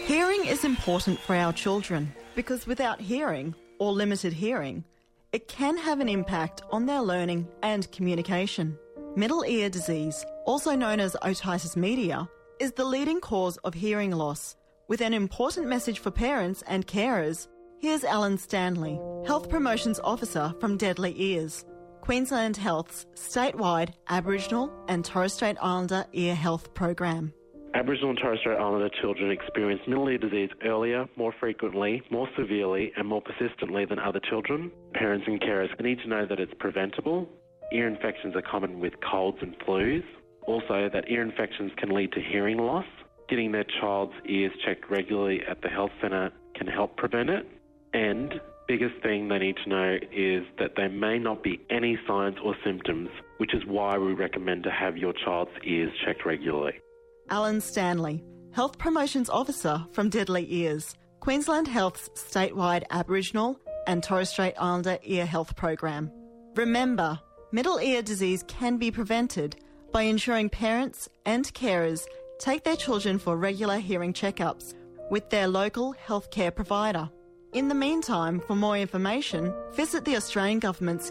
Hearing is important for our children because without hearing or limited hearing, it can have an impact on their learning and communication. Middle ear disease, also known as otitis media, is the leading cause of hearing loss. With an important message for parents and carers, here's Alan Stanley, Health Promotions Officer from Deadly Ears, Queensland Health's statewide Aboriginal and Torres Strait Islander ear health program. Aboriginal and Torres Strait Islander children experience middle ear disease earlier, more frequently, more severely and more persistently than other children. Parents and carers need to know that it's preventable. Ear infections are common with colds and flus. Also, that ear infections can lead to hearing loss. Getting their child's ears checked regularly at the health centre can help prevent it. And biggest thing they need to know is that there may not be any signs or symptoms, which is why we recommend to have your child's ears checked regularly. Alan Stanley, Health Promotions Officer from Deadly Ears, Queensland Health's statewide Aboriginal and Torres Strait Islander ear health program. Remember, middle ear disease can be prevented by ensuring parents and carers take their children for regular hearing checkups with their local healthcare provider. In the meantime, for more information, visit the Australian Government's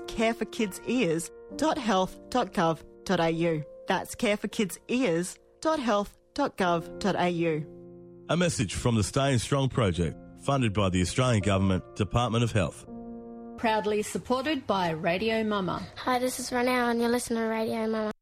careforkidsears.health.gov.au. That's careforkidsears.health.gov.au. A message from the Staying Strong project, funded by the Australian Government, Department of Health. Proudly supported by Radio Mama. Hi, this is Renee and you're listening to Radio Mama.